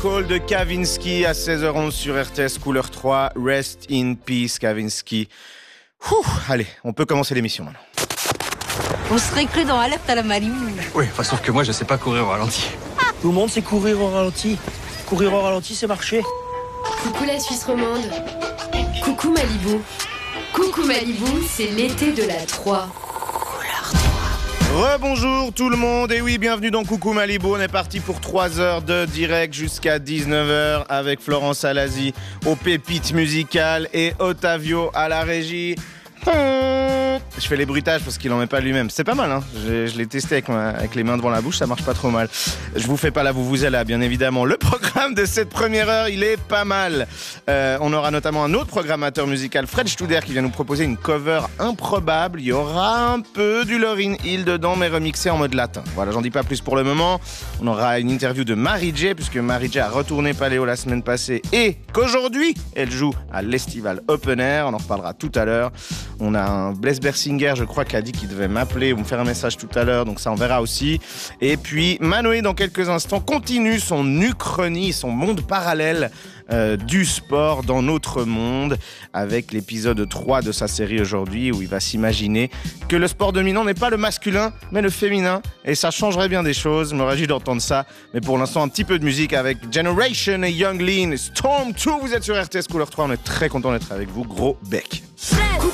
Call de Kavinsky à 16h11 sur RTS Couleur 3. Rest in peace, Kavinsky. Allez, on peut commencer l'émission maintenant. On serait cru dans Alerte à la Malibu. Oui, sauf que moi, je sais pas courir au ralenti. Tout le monde sait courir au ralenti. Courir au ralenti, c'est marcher. Coucou la Suisse romande. Coucou Malibu. Coucou Malibu, c'est l'été de la 3. Rebonjour tout le monde, et oui, bienvenue dans Coucou Malibu. On est parti pour 3 heures de direct jusqu'à 19h avec Florence Alazi aux pépites musicales et Ottavio à la régie. Je fais les bruitages parce qu'il en met pas lui-même. C'est pas mal, hein. Je l'ai testé avec les mains devant la bouche, ça marche pas trop mal. Je vous fais pas la là, bien évidemment. Le programme de cette première heure, il est pas mal. On aura notamment un autre programmateur musical, Fred Studer, qui vient nous proposer une cover improbable. Il y aura un peu du Lauryn Hill dedans, mais remixé en mode latin. Voilà, j'en dis pas plus pour le moment. On aura une interview de Mary J, puisque Mary J a retourné Paléo la semaine passée et qu'aujourd'hui, elle joue à l'Estival Open Air. On en reparlera tout à l'heure. On a un Blaise Bersinger, je crois, qui a dit qu'il devait m'appeler ou me faire un message tout à l'heure, donc ça on verra aussi. Et puis Manoé, dans quelques instants, continue son uchronie, son monde parallèle du sport dans notre monde, avec l'épisode 3 de sa série aujourd'hui, où il va s'imaginer que le sport dominant n'est pas le masculin, mais le féminin, et ça changerait bien des choses. Je me réjouis d'entendre ça, mais pour l'instant, un petit peu de musique avec Generation et Young Lean, Storm 2. Vous êtes sur RTS Couleur 3, on est très content d'être avec vous, gros bec.